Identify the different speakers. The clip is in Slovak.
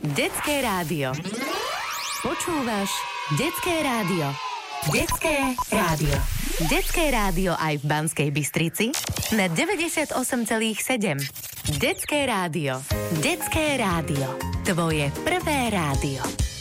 Speaker 1: Detské rádio. Počúvaš Detské rádio. Detské rádio. Detské rádio aj v Banskej Bystrici na 98,7. Detské rádio. Detské rádio. Tvoje prvé rádio.